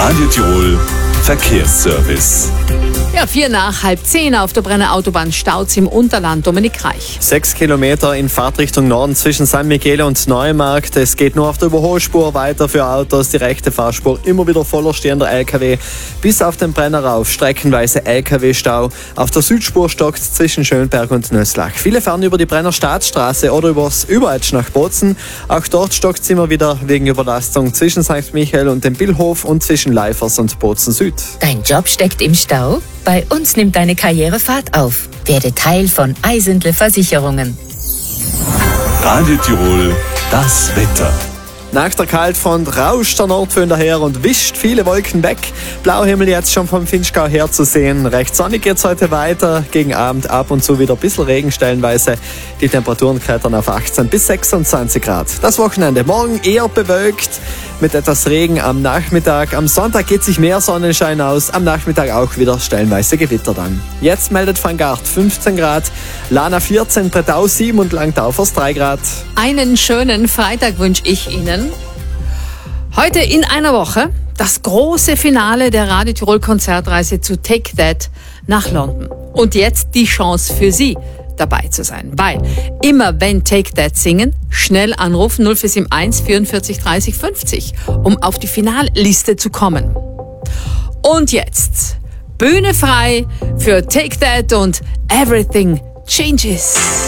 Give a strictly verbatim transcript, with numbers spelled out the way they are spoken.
Radio Tirol Verkehrsservice. Ja, vier nach halb zehn auf der Brenner Autobahn Stauz im Unterland, Dominik Reich. Sechs Kilometer in Fahrtrichtung Norden zwischen San Michele und Neumarkt. Es geht nur auf der Überholspur weiter für Autos. Die rechte Fahrspur immer wieder voller stehender L K W. Bis auf den Brenner rauf streckenweise L K W-Stau. Auf der Südspur stockt zwischen Schönberg und Nöslach. Viele fahren über die Brenner Staatsstraße oder übers Überetsch nach Bozen. Auch dort stockt es immer wieder wegen Überlastung zwischen Sankt Michael und dem Billhof und zwischen Leifers und Bozen Süd. Dein Job steckt im Stau? Bei uns nimmt deine Karriere Fahrt auf. Werde Teil von Eisendle Versicherungen. Radio Tirol, das Wetter. Nach der Kaltfront rauscht der Nordföhn daher und wischt viele Wolken weg. Blauhimmel jetzt schon vom Finchgau her zu sehen. Recht sonnig geht's heute weiter. Gegen Abend ab und zu wieder ein bisschen Regen stellenweise. Die Temperaturen klettern auf achtzehn bis sechsundzwanzig Grad. Das Wochenende morgen eher bewölkt mit etwas Regen am Nachmittag. Am Sonntag geht sich mehr Sonnenschein aus. Am Nachmittag auch wieder stellenweise Gewitter dann. Jetzt meldet Frankart fünfzehn Grad, Lana vierzehn, Bretau sieben und Langtaufers drei Grad. Einen schönen Freitag wünsche ich Ihnen. Heute in einer Woche das große Finale der Radio Tirol Konzertreise zu Take That nach London. Und jetzt die Chance für Sie, dabei zu sein. Weil immer wenn Take That singen, schnell anrufen null vier sieben eins vierundvierzig dreißig fünfzig, um auf die Finalliste zu kommen. Und jetzt Bühne frei für Take That und Everything Changes.